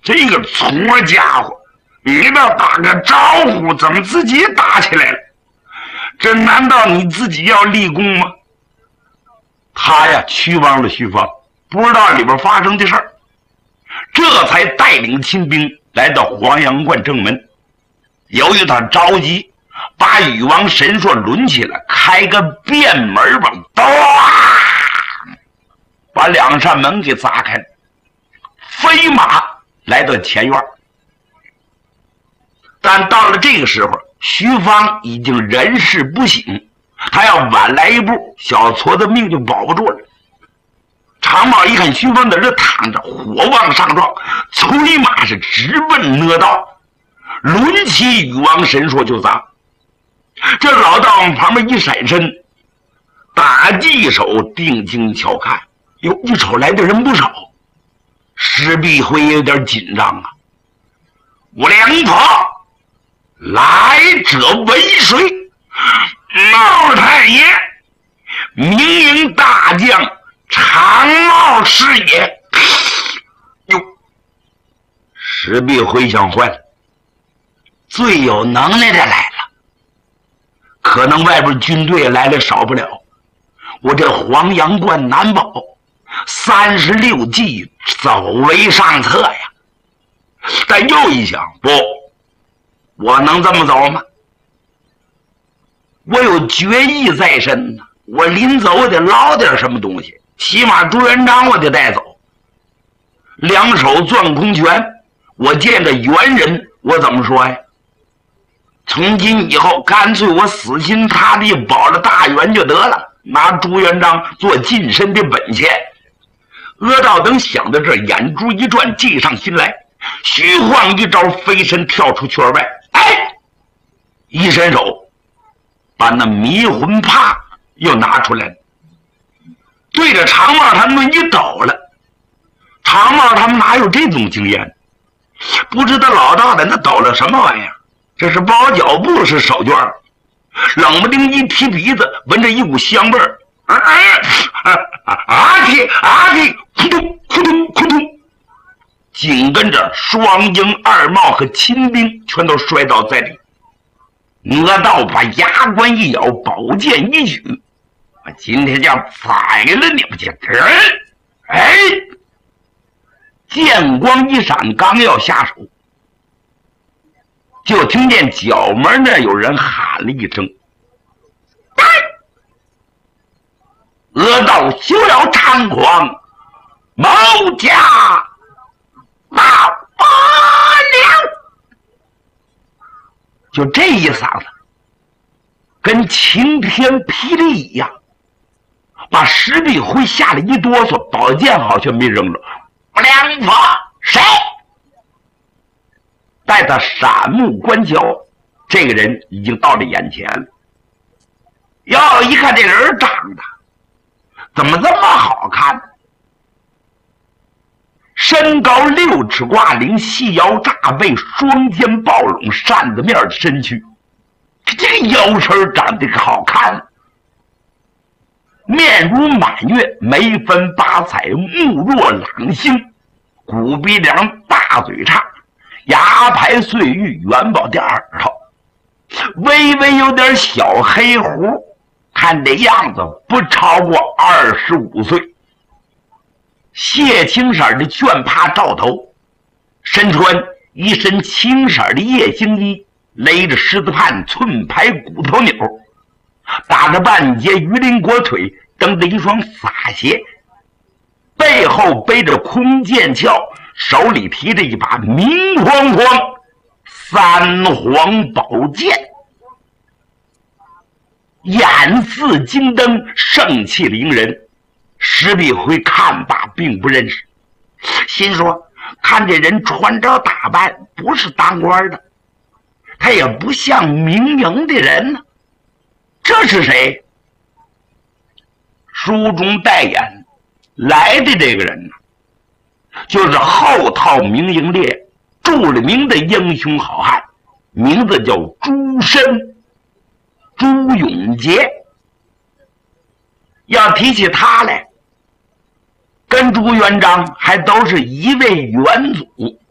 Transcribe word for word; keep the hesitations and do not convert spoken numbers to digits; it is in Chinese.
这个粗家伙，你倒打个招呼，怎么自己打起来了？这难道你自己要立功吗？他呀，屈望了徐芳，不知道里边发生的事儿，这才带领亲兵来到黄阳关正门。由于他着急，把禹王神说抡起来，开个便门吧，咚，把两扇门给砸开了，飞马来到前院。但到了这个时候，徐芳已经人事不省，他要晚来一步，小矬子命就保不住了。长毛一看徐芳在这躺着，火往上撞，催马是直奔哪道，抡起禹王神说就砸。这老道往旁边一闪身，打击手定睛瞧看，哟，一瞅来的人不少。石壁辉有点紧张啊。我梁婆，来者为谁？茂太爷，明营大将长茂是也。哟，石壁辉想坏了，最有能耐的来了，可能外边军队来了少不了，我这黄阳关难保，三十六计走为上策呀。但又一想，不，我能这么走吗？我有决意在身呢，我临走我得捞点什么东西，起码朱元璋我得带走。两手攥空拳，我见个猿人，我怎么说呀？从今以后，干脆我死心塌地保了大元就得了，拿朱元璋做近身的本钱。阿道等想到这，眼珠一转，计上心来，虚晃一招，飞身跳出圈外，哎，一伸手把那迷魂帕又拿出来了，对着长帽他们一抖了。长帽他们哪有这种经验？不知道老道的那抖了什么玩意儿？这是包脚布是手绢，冷不丁一提鼻子，闻着一股香味儿，啊啊啊提啊提，扑通扑通扑通，紧跟着双鹰二帽和亲兵全都摔倒在地。阿道把牙关一咬，宝剑一举，我今天就要宰了你们这人！哎，剑光一闪，刚要下手，就听见角门那有人喊了一声：“哎！”阿道休要猖狂，某家闹罢了。就这一嗓子，跟晴天霹雳一样，把石壁辉吓了一哆嗦，宝剑好像没扔了。梁佛谁？待他闪目观瞧，这个人已经到了眼前了。哟，一看这人长得怎么这么好看？身高六尺挂领，细腰炸背，双肩抱拢，扇子面的身躯，这个腰身长得好看，面如满月，眉分八彩，目若朗星，骨鼻梁，大嘴叉，牙排碎玉，元宝的耳朵，微微有点小黑胡，看这样子不超过二十五岁。血青色的绢帕罩头，身穿一身青色的夜行衣，勒着狮子畔寸排骨头钮，打着半截鱼鳞果腿，蹬着一双洒鞋，背后背着空剑鞘，手里提着一把明晃晃三黄宝剑，眼似金灯，盛气凌人。石壁辉看罢并不认识，心说看这人穿着打扮不是当官的，他也不像民营的人呢，这是谁？书中代言来的这个人呢，就是后套明营列著了名的英雄好汉，名字叫朱深，朱永杰。要提起他来，跟朱元璋还都是一位元祖。